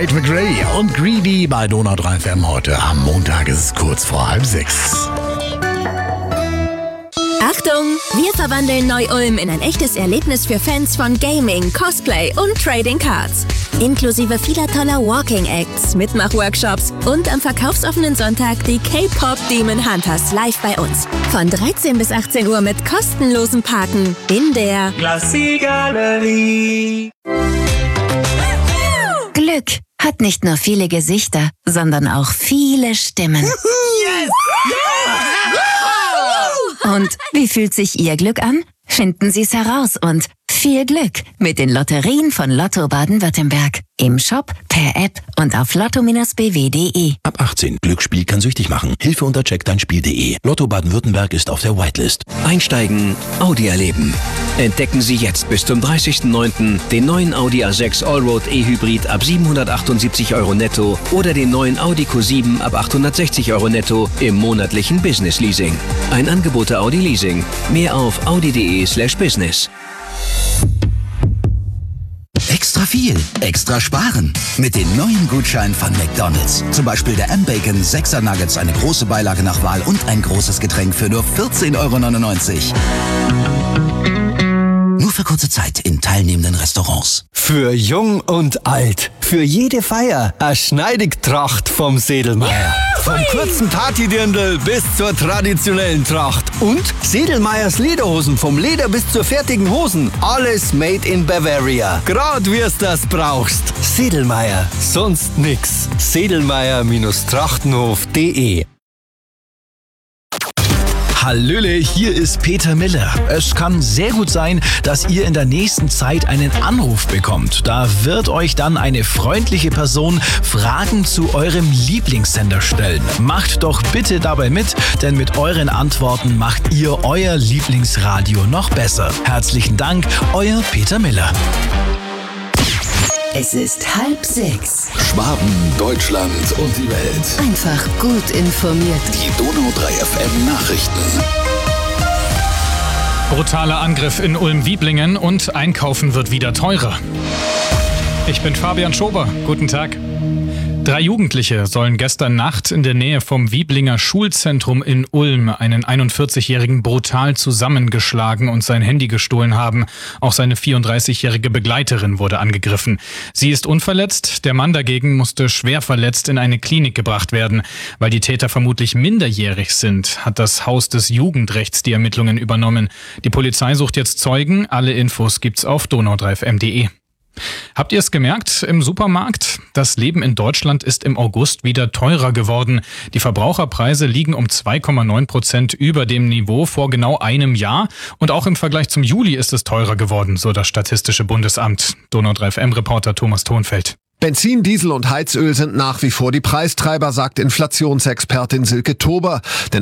Tate McRae und Greedy bei Donau 3 FM heute. Am Montag ist es kurz vor 5:30. Achtung! Wir verwandeln Neu-Ulm in ein echtes Erlebnis für Fans von Gaming, Cosplay und Trading Cards. Inklusive vieler toller Walking-Acts, Mitmach-Workshops und am verkaufsoffenen Sonntag die K-Pop Demon Hunters live bei uns. Von 13 bis 18 Uhr mit kostenlosem Parken in der Klassikgalerie. Glück hat nicht nur viele Gesichter, sondern auch viele Stimmen. Yes! Und wie fühlt sich Ihr Glück an? Finden Sie es heraus und viel Glück mit den Lotterien von Lotto Baden-Württemberg. Im Shop, per App und auf lotto-bw.de. Ab 18. Glücksspiel kann süchtig machen. Hilfe unter checkdeinspiel.de. Lotto Baden-Württemberg ist auf der Whitelist. Einsteigen, Audi erleben. Entdecken Sie jetzt bis zum 30.09. den neuen Audi A6 Allroad E-Hybrid ab 778 € netto oder den neuen Audi Q7 ab 860 € netto im monatlichen Business Leasing. Ein Angebot der Audi Leasing. Mehr auf audi.de/business. Extra viel, extra sparen. Mit den neuen Gutscheinen von McDonald's. Zum Beispiel der M-Bacon 6er Nuggets, eine große Beilage nach Wahl und ein großes Getränk für nur 14,99 €. Nur für kurze Zeit in teilnehmenden Restaurants. Für jung und alt. Für jede Feier. Eine Schneidigtracht vom Sedelmeier. Vom kurzen Partydirndl bis zur traditionellen Tracht. Und Sedelmeiers Lederhosen. Vom Leder bis zur fertigen Hosen. Alles made in Bavaria. Grad wir's das brauchst. Sedelmeier. Sonst nix. Sedelmeier-trachtenhof.de. Hallöle, hier ist Peter Miller. Es kann sehr gut sein, dass ihr in der nächsten Zeit einen Anruf bekommt. Da wird euch dann eine freundliche Person Fragen zu eurem Lieblingssender stellen. Macht doch bitte dabei mit, denn mit euren Antworten macht ihr euer Lieblingsradio noch besser. Herzlichen Dank, euer Peter Miller. Es ist 5:30. Schwaben, Deutschland und die Welt. Einfach gut informiert. Die Donau 3 FM Nachrichten. Brutaler Angriff in Ulm-Wieblingen und Einkaufen wird wieder teurer. Ich bin Fabian Schober. Guten Tag. 3 Jugendliche sollen gestern Nacht in der Nähe vom Wieblinger Schulzentrum in Ulm einen 41-Jährigen brutal zusammengeschlagen und sein Handy gestohlen haben. Auch seine 34-jährige Begleiterin wurde angegriffen. Sie ist unverletzt, der Mann dagegen musste schwer verletzt in eine Klinik gebracht werden. Weil die Täter vermutlich minderjährig sind, hat das Haus des Jugendrechts die Ermittlungen übernommen. Die Polizei sucht jetzt Zeugen. Alle Infos gibt's auf donau3fm.de. Habt ihr es gemerkt im Supermarkt? Das Leben in Deutschland ist im August wieder teurer geworden. Die Verbraucherpreise liegen um 2,9% über dem Niveau vor genau einem Jahr. Und auch im Vergleich zum Juli ist es teurer geworden, so das Statistische Bundesamt. Donau 3 FM-Reporter Thomas Thonfeld. Benzin, Diesel und Heizöl sind nach wie vor die Preistreiber, sagt Inflationsexpertin Silke Tober. Denn